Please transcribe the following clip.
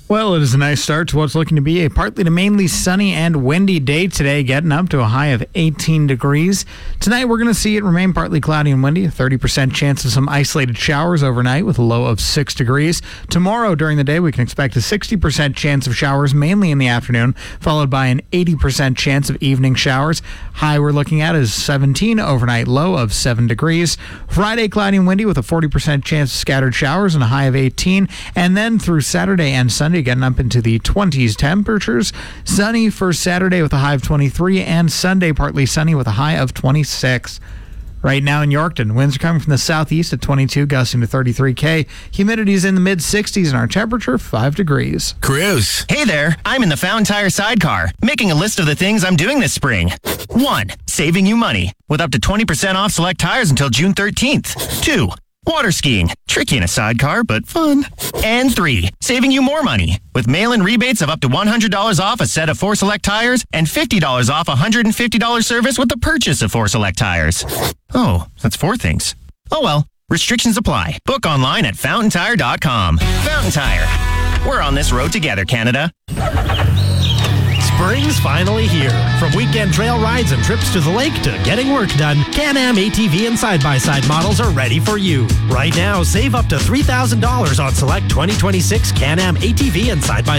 Well, it is a nice start to what's looking to be a partly to mainly sunny and windy day today, getting up to a high of 18 degrees. Tonight, we're going to see it remain partly cloudy and windy, a 30% chance of some isolated showers overnight with a low of 6 degrees. Tomorrow during the day, we can expect a 60% chance of showers, mainly in the afternoon, followed by an 80% chance of evening showers. High we're looking at is 17, overnight low of 7 degrees. Friday, cloudy and windy with a 40% chance of scattered showers and a high of 18. And then through Saturday and Sunday, getting up into the 20s temperatures. Sunny for Saturday with a high of 23, and Sunday partly sunny with a high of 26. Right now in Yorkton, winds are coming from the southeast at 22, gusting to 33 Humidity is in the mid-60s, and our temperature 5 degrees. Cruise. Hey there, I'm in the Fountain Tire sidecar, making a list of the things I'm doing this spring. 1. Saving you money, with up to 20% off select tires until June 13th. 2. Water skiing. Tricky in a sidecar, but fun. And 3. Saving you more money with mail-in rebates of up to $100 off a set of 4 Select tires and $50 off a $150 service with the purchase of 4 Select tires. Oh, that's 4 things. Oh well, restrictions apply. Book online at fountaintire.com. Fountain Tire. We're on this road together, Canada. Spring's finally here. From weekend trail rides and trips to the lake to getting work done, Can-Am ATV and side-by-side models are ready for you. Right now, save up to $3,000 on select 2026 Can-Am ATV and side-by-side